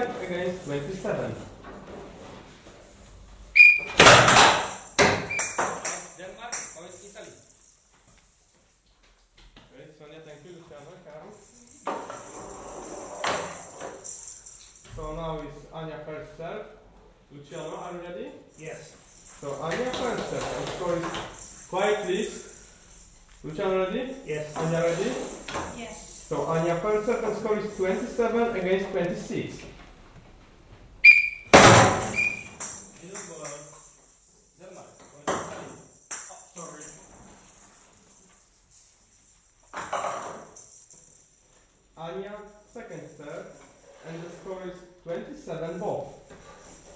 against 27. Denmark or Italy? Okay, Sonia, thank you. Luciano, Karol. So now it's Anya first serve. Luciano, are you ready? Yes. So Anya first serve. The score is quiet, please. Luciano ready? Yes. Anya ready? Yes. So Anya first serve and score is 27 against 26.